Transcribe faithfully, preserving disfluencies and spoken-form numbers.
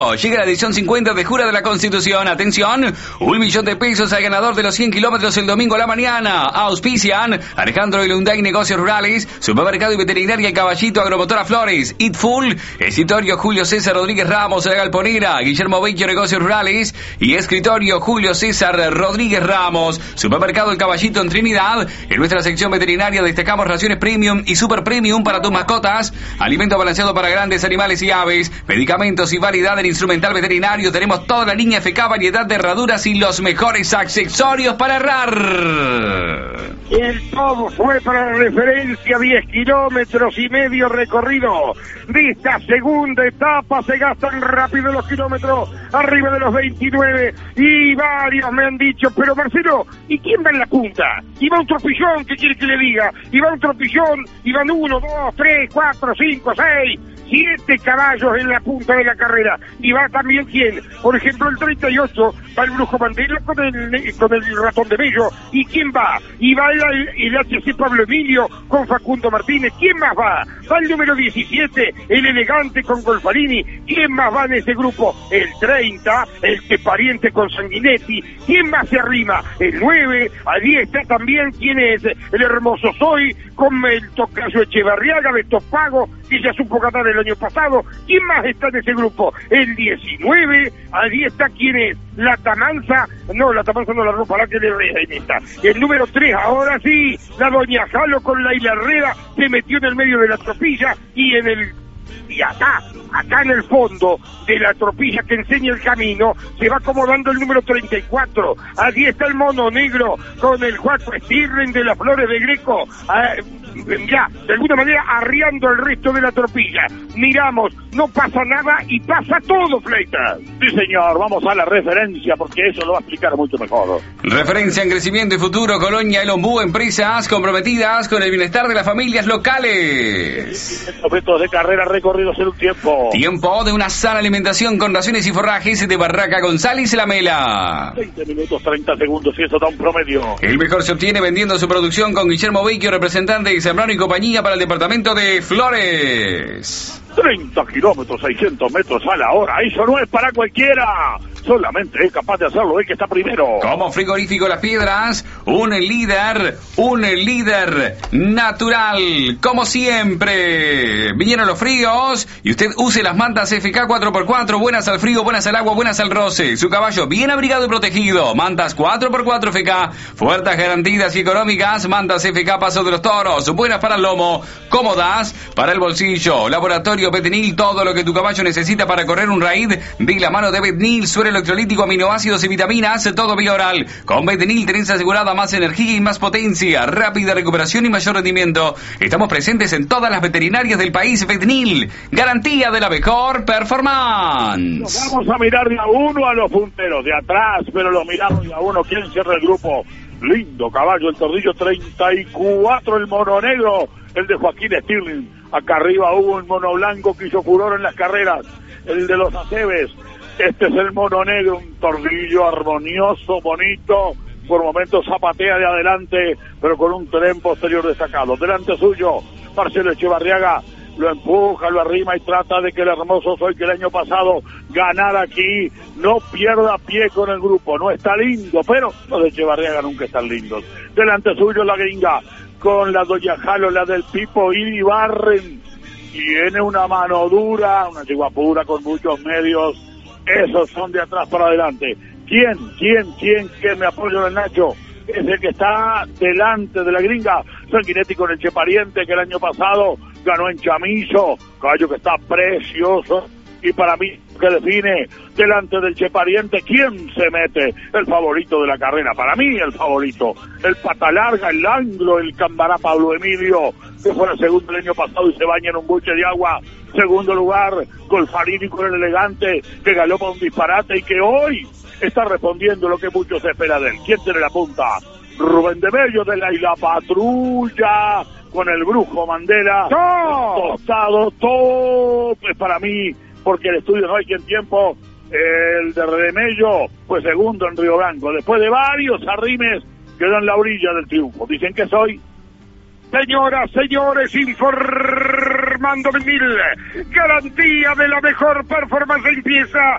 Llega la edición cincuenta de Jura de la Constitución. Atención, un millón de pesos al ganador de los cien kilómetros el domingo a la mañana. Auspician Alejandro y Lunday Negocios Rurales, Supermercado y Veterinaria El Caballito, Agromotora Flores, Eat Full, Escritorio Julio César Rodríguez Ramos, La Galponera, Guillermo Vecchio Negocios Rurales y Escritorio Julio César Rodríguez Ramos, Supermercado El Caballito en Trinidad. En nuestra sección veterinaria destacamos raciones premium y super premium para tus mascotas, alimento balanceado para grandes animales y aves, medicamentos y variedad en instrumental veterinario. Tenemos toda la línea F K, variedad de herraduras y los mejores accesorios para errar. El todo fue para la referencia, diez kilómetros y medio recorrido de esta segunda etapa. Se gastan rápido los kilómetros, arriba de los veintinueve, y varios me han dicho, pero Marcelo, ¿y quién va en la punta? ¿Y va un tropillón? ¿Qué quiere que le diga? ¿Y va un tropillón? ¿Y van uno, dos, tres, cuatro, cinco, seis, siete caballos en la punta de la carrera? ¿Y va también quién? Por ejemplo, el treinta y ocho va el Brujo Mandela con el, con el Ratón de Bello. ¿Y quién va? Y va el, el H C Pablo Emilio con Facundo Martínez. ¿Quién más va? Va el número diecisiete, el Elegante con Golfarini. ¿Quién más va en ese grupo? El treinta, el que pariente con Sanguinetti. ¿Quién más se arrima? El nueve, allí está también quién es el Hermoso Soy con el Tocayo Echevarriaga de Topago, que ya supo ganar el año pasado. ¿Quién más está en ese grupo? El diecinueve, allí está quién es, la Tamanza, no, la Tamanza no, la ropa, la que le en esta. El número tres, ahora sí, la Doña Jalo con la Hilarrera se metió en el medio de la tropilla y en el, y acá, acá en el fondo de la tropilla que enseña el camino, se va acomodando el número treinta y cuatro, allí está el Mono Negro con el Juan Stirren de las Flores de Greco, ah, ya, de alguna manera arriando el resto de la tropilla. Miramos, no pasa nada y pasa todo, Fleitas. Sí, señor, vamos a la referencia porque eso lo va a explicar mucho mejor. Referencia en crecimiento y futuro, Colonia El Ombú, empresas comprometidas con el bienestar de las familias locales. Objetos de carrera recorridos en un tiempo. Tiempo de una sana alimentación con raciones y forrajes de Barraca González La Mela. veinte minutos, treinta segundos y eso da un promedio. El mejor se obtiene vendiendo su producción con Guillermo Vecchio, representante de Zambrano y compañía para el departamento de Flores. treinta kilómetros, seiscientos metros a la hora, eso no es para cualquiera. Solamente es capaz de hacerlo el que está primero. Como Frigorífico Las Piedras, un líder, un líder natural, como siempre. Vinieron los fríos y usted use las mantas F K cuatro por cuatro, buenas al frío, buenas al agua, buenas al roce. Su caballo bien abrigado y protegido. Mantas cuatro por cuatro F K, fuertes, garantidas y económicas. Mantas F K Paso de los Toros, buenas para el lomo, cómodas para el bolsillo. Laboratorio Betnil, todo lo que tu caballo necesita para correr un raid de la mano de Betnil, suero electrolítico, aminoácidos y vitaminas, todo vía oral. Con Betnil tenés asegurada más energía y más potencia, rápida recuperación y mayor rendimiento. Estamos presentes en todas las veterinarias del país. Betnil, garantía de la mejor performance. Nos vamos a mirar de a uno a los punteros de atrás, pero los miramos de a uno. ¿Quién cierra el grupo? Lindo caballo, el Tordillo treinta y cuatro, el Mono Negro, el de Joaquín Stirling. Acá arriba hubo un Mono Blanco que hizo furor en las carreras, el de los Aceves. Este es el Mono Negro, un Tordillo armonioso, bonito, por momentos zapatea de adelante, pero con un tren posterior destacado. Delante suyo, Marcelo Echevarriaga lo empuja, lo arrima y trata de que el Hermoso Soy, que el año pasado ganara aquí, no pierda pie con el grupo. No está lindo, pero los de Echevarriaga nunca están lindos. Delante suyo la Gringa, con la Doña Jalo, la del Pipo Iribarren. Tiene una mano dura, una yegua pura con muchos medios. Esos son de atrás para adelante. ¿Quién, quién, quién, quién me apoya en el Nacho? Es el que está delante de la Gringa. Sanguinetti con el Chepariente, que el año pasado ganó en Chamizo. Caballo que está precioso. Y para mí, que define delante del Chepariente, ¿quién se mete? El favorito de la carrera. Para mí, el favorito. El pata larga, el anglo, el Cambará Pablo Emilio, que fue el segundo el año pasado y se baña en un buche de agua. Segundo lugar, Golfarini con el Elegante, que galopa un disparate y que hoy está respondiendo lo que muchos esperan de él. ¿Quién tiene la punta? Rubén de Bello de la Isla Patrulla, con el Brujo Mandela. ¡No! Tostado, top es para mí, porque el estudio no hay quien tiempo. El de Remello fue segundo en Río Blanco. Después de varios arrimes, quedó en la orilla del triunfo. Dicen que soy... Señoras, señores, informe Armando Mil. Garantía de la mejor performance empieza